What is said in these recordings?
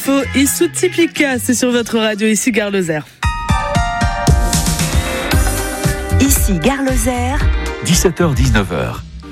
l'info et sous Typica, c'est sur votre radio, ici Gare Lozère. Ici Gare Lozère, 17h-19h.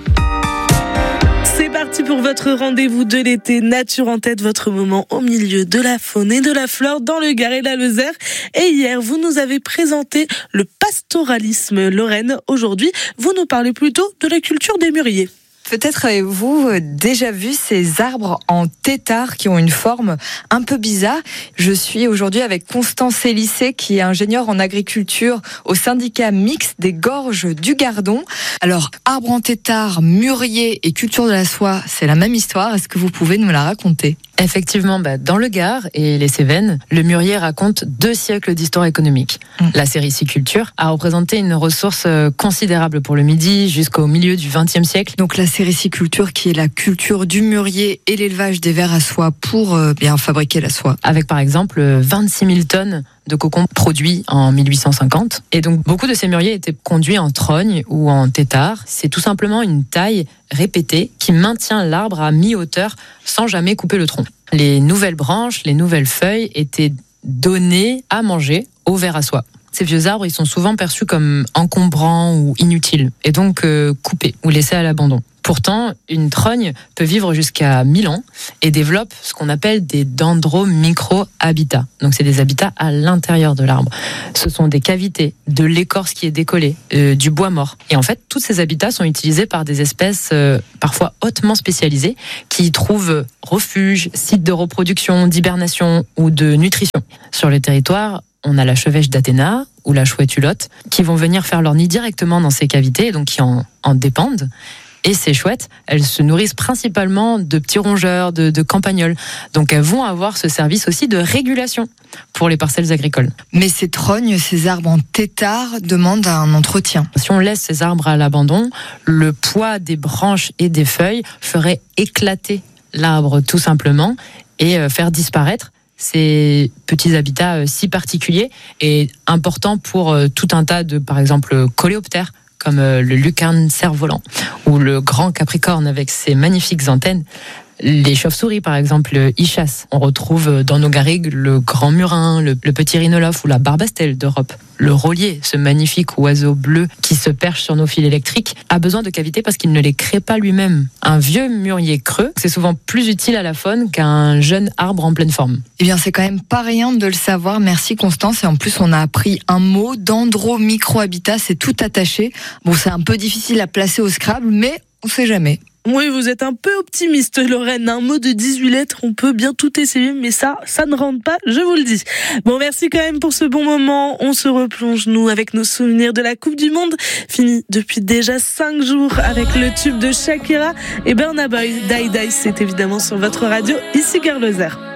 C'est parti pour votre rendez-vous de l'été, Nature en tête, votre moment au milieu de la faune et de la flore dans le Gard et la Lozère. Et hier, vous nous avez présenté le pastoralisme lorrain. Aujourd'hui, vous nous parlez plutôt de la culture des mûriers. Peut-être avez-vous déjà vu ces arbres en tétard qui ont une forme un peu bizarre. Je suis aujourd'hui avec Constance Élissé qui est ingénieure en agriculture au syndicat mixte des Gorges du Gardon. Alors, arbres en tétard, mûrier et culture de la soie, c'est la même histoire. Est-ce que vous pouvez nous la raconter ? Effectivement, dans le Gard et les Cévennes, le mûrier raconte 2 siècles d'histoire économique. La sériciculture a représenté une ressource considérable pour le Midi jusqu'au milieu du XXe siècle. Donc la sériciculture qui est la culture du mûrier et l'élevage des vers à soie pour bien fabriquer la soie. Avec par exemple 26 000 tonnes de cocon produits en 1850. Et donc beaucoup de ces mûriers étaient conduits en trogne ou en tétard. C'est tout simplement une taille répétée qui maintient l'arbre à mi-hauteur sans jamais couper le tronc. Les nouvelles branches, les nouvelles feuilles étaient données à manger aux vers à soie. Ces vieux arbres, ils sont souvent perçus comme encombrants ou inutiles, et donc coupés ou laissés à l'abandon. Pourtant, une trogne peut vivre jusqu'à 1000 ans et développe ce qu'on appelle des dendromicro-habitats. Donc c'est des habitats à l'intérieur de l'arbre. Ce sont des cavités, de l'écorce qui est décollée, du bois mort. Et en fait, tous ces habitats sont utilisés par des espèces parfois hautement spécialisées qui y trouvent refuge, site de reproduction, d'hibernation ou de nutrition. Sur le territoire, on a la chevêche d'Athéna ou la chouette hulotte qui vont venir faire leur nid directement dans ces cavités, donc qui en dépendent. Et ces chouettes, elles se nourrissent principalement de petits rongeurs, de campagnols. Donc elles vont avoir ce service aussi de régulation pour les parcelles agricoles. Mais ces trognes, ces arbres en tétard demandent un entretien. Si on laisse ces arbres à l'abandon, le poids des branches et des feuilles ferait éclater l'arbre tout simplement et faire disparaître ces petits habitats si particuliers et importants pour tout un tas de, par exemple, coléoptères, comme le lucarne cerf-volant ou le grand capricorne avec ses magnifiques antennes. Les chauves-souris, par exemple, y chassent. On retrouve dans nos garrigues le grand murin, le petit rhinolophe ou la barbastelle d'Europe. Le rôlier, ce magnifique oiseau bleu qui se perche sur nos fils électriques, a besoin de cavités parce qu'il ne les crée pas lui-même. Un vieux mûrier creux, c'est souvent plus utile à la faune qu'un jeune arbre en pleine forme. Eh bien, c'est quand même pas rien de le savoir. Merci Constance. Et en plus, on a appris un mot, dendromicro-habitat, c'est tout attaché. Bon, c'est un peu difficile à placer au Scrabble, mais on sait jamais. Oui, vous êtes un peu optimiste, Lorraine. Un mot de 18 lettres, on peut bien tout essayer, mais ça ne rentre pas, je vous le dis. Bon, merci quand même pour ce bon moment. On se replonge, nous, avec nos souvenirs de la Coupe du Monde, finie depuis déjà 5 jours avec le tube de Shakira et Burna Boy. Die Die, c'est évidemment sur votre radio, ici Gare Lozère.